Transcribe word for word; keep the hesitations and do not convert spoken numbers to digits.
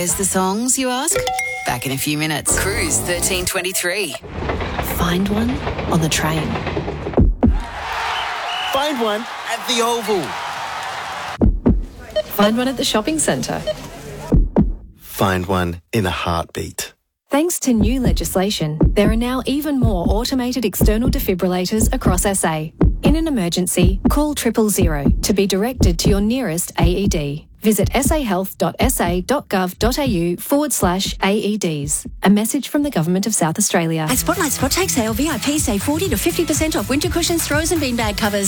Where's the songs, you ask? Back in a few minutes. Cruise thirteen twenty-three. Find one on the train. Find one at the Oval. Find one at the shopping centre. Find one in a heartbeat. Thanks to new legislation, there are now even more automated external defibrillators across S A. In an emergency, call triple zero to be directed to your nearest A E D. Visit sahealth.sa.gov.au forward slash AEDs. A message from the Government of South Australia. At Spotlight Spot Take Sale, V I P save forty to fifty percent off winter cushions, throws and beanbag covers.